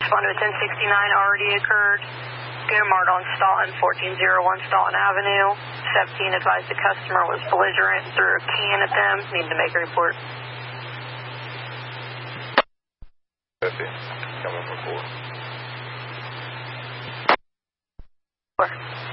Respond to a 1069 already occurred. Go-Mart on Staunton, 1401 Staunton Avenue. 17 advised the customer was belligerent and threw a can at them. Need to make a report. 50. Coming for 4. 4.